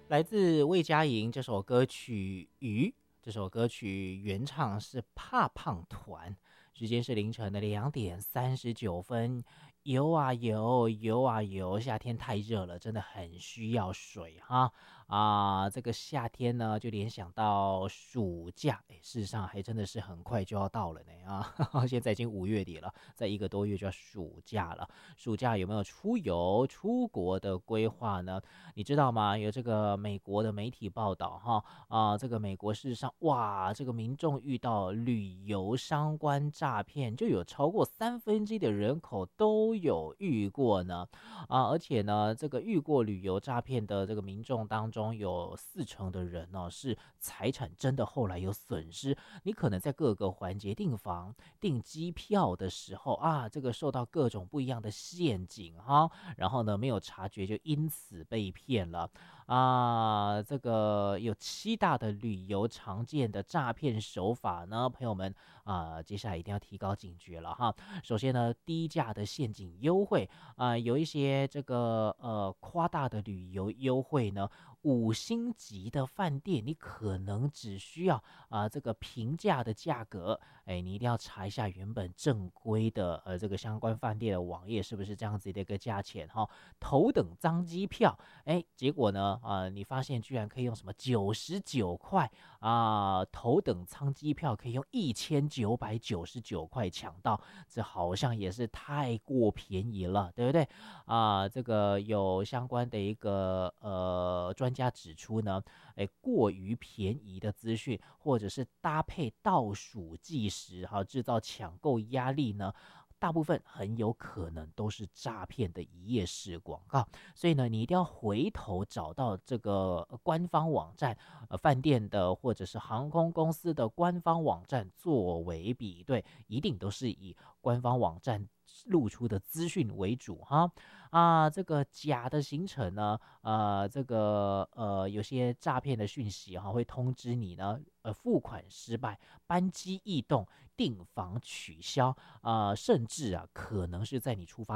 来自魏佳莹这首歌曲《鱼》，这首歌曲原唱是怕胖团，时间是凌晨的2:39。游啊游，游啊游，夏天太热了，真的很需要水哈这个夏天呢，就联想到暑假，事实上还真的是很快就要到了呢现在已经5月底了，在1个多月就要暑假了。暑假有没有出游、出国的规划呢？你知道吗？有这个美国的媒体报道这个美国事实上，哇，这个民众遇到旅游相关诈骗，就有超过1/3的人口都有遇过呢。而且呢，这个遇过旅游诈骗的这个民众当中，有40%的人呢是财产真的后来有损失。你可能在各个环节订房、订机票的时候这个受到各种不一样的陷阱然后呢没有察觉，就因此被骗了这个有7大的旅游常见的诈骗手法呢，朋友们接下来一定要提高警觉了哈。首先呢，低价的陷阱优惠有一些这个夸大的旅游优惠呢，5星级的饭店你可能只需要这个平价的价格，你一定要查一下原本正规的这个相关饭店的网页是不是这样子的一个价钱头等舱机票，结果呢你发现居然可以用什么99块头等舱机票可以用1999块抢到，这好像也是太过便宜了，对不对这个有相关的一个专家指出呢，过于便宜的资讯，或者是搭配倒数计时制造抢购压力呢，大部分很有可能都是诈骗的一页式广告。所以呢，你一定要回头找到这个官方网站饭店的或者是航空公司的官方网站作为比对，一定都是以官方网站露出的资讯为主这个假的行程呢这个有些诈骗的讯息会通知你呢付款失败、班机异动、订房取消甚至可能是在你出发